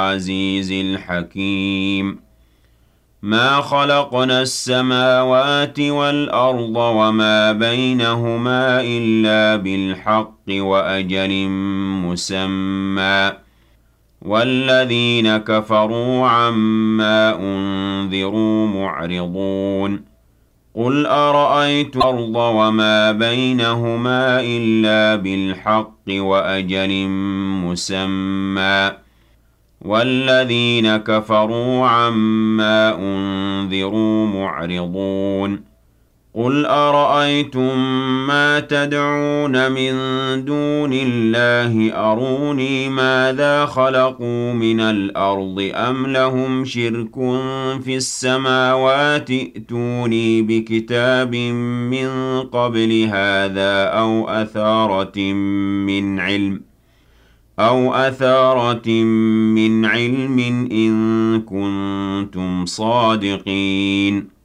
العزيز الحكيم ما خلقنا السماوات والأرض وما بينهما إلا بالحق وأجل مسمى والذين كفروا عما أنذروا معرضون قل أرأيتم الأرض وما بينهما إلا بالحق وأجل مسمى والذين كفروا عما أنذروا معرضون قل أرأيتم ما تدعون من دون الله أروني ماذا خلقوا من الأرض أم لهم شرك في السماوات ائتوني بكتاب من قبل هذا أو أثارة من علم إن كنتم صادقين